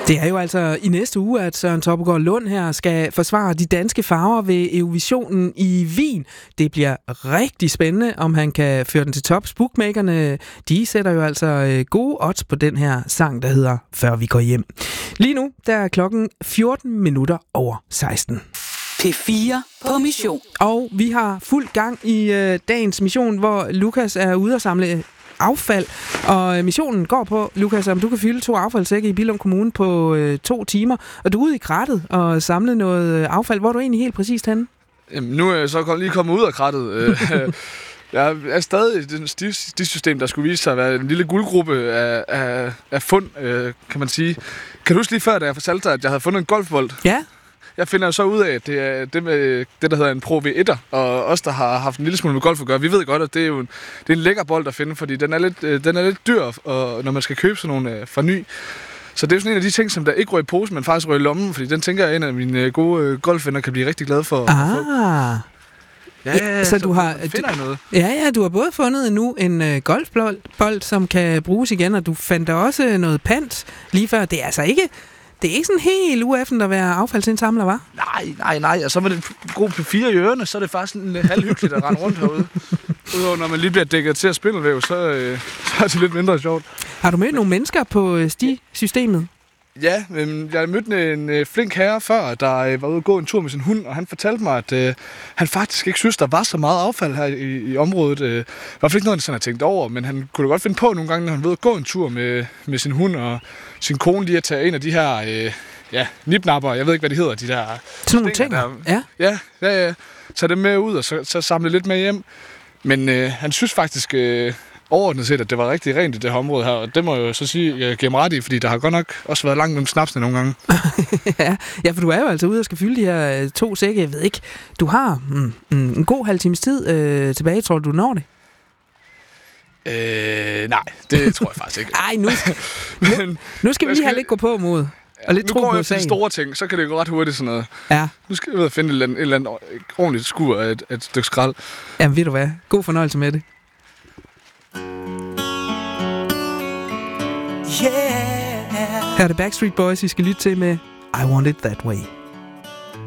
Det er jo altså i næste uge, at Søren Toppegaard Lund her skal forsvare de danske farver ved Eurovisionen i Wien. Det bliver rigtig spændende, om han kan føre den til tops. Bookmakerne, de sætter jo altså gode odds på den her sang, der hedder Før vi går hjem. Lige nu, der er klokken 16:14. P4 på mission. Og vi har fuld gang i dagens mission, hvor Lukas er ude at samle affald. Og missionen går på, Lukas, om du kan fylde 2 affaldssække i Billund Kommune på 2 timer. Og du er ude i krattet og samle noget affald. Hvor er du egentlig helt præcist henne? Jamen, nu er jeg så lige kommet ud af krattet. Jeg er stadig i det stiftsystem, der skulle vise sig at være en lille guldgruppe af fund, kan man sige. Kan du huske lige før, da jeg fortalte dig, at jeg havde fundet en golfbold? Ja. Jeg finder jo så ud af, at det er det med det, der hedder en Pro V1'er, og os, der har haft en lille smule med golf at gøre, vi ved godt, at det er en lækker bold at finde, fordi den er lidt dyr, og når man skal købe sådan nogle fra ny. Så det er jo sådan en af de ting, som der ikke rører i posen, men faktisk rører i lommen, fordi den tænker jeg, en af mine gode golfvenner kan blive rigtig glad for. Ja, så du har finder noget. Ja, du har både fundet nu en golfbold, som kan bruges igen, og du fandt der også noget pant lige før. Det er altså ikke... Det er ikke sådan helt ueffen at være affaldsindsamler, hva'? Nej. Og så var det god P4 i ørerne, så er det faktisk sådan halvhyggeligt at rende rundt herude. Udover når man lige bliver dækket til at spindelvæv, så er det lidt mindre sjovt. Har du mødt nogle mennesker på stisystemet? Ja, jeg mødte en flink herre før, der var ude at gå en tur med sin hund, og han fortalte mig, at han faktisk ikke synes, der var så meget affald her i området. Det var i hvert fald ikke noget, han har tænkt over, men han kunne da godt finde på nogle gange, når han var ude at gå en tur med sin hund og sin kone, lige at tage en af de her nipnapper, jeg ved ikke, hvad de hedder, de der... Sådan nogle ting? Ja. Tage dem med ud og så samle lidt med hjem. Men han synes faktisk... overordnet set, at det var rigtig rent i det her område her, og det må jeg jo så sige, jeg giver mig ret i, fordi der har godt nok også været langt mellem snapsene nogle gange. Ja, for du er jo altså ude og skal fylde de her 2 sække, jeg ved ikke. Du har en god halv times tid tilbage, tror du når det? Nej, det tror jeg faktisk ikke. Ej, nu skal vi lige have lidt gå på mod. Og lidt nu går jeg til de store ting, så kan det gå ret hurtigt sådan noget. Ja. Nu skal jeg ud og finde et eller andet ordentligt skur af et stykke skrald. Jamen ved du hvad, god fornøjelse med det. Yeah. Her er det Backstreet Boys, I skal lytte til med I Want It That Way.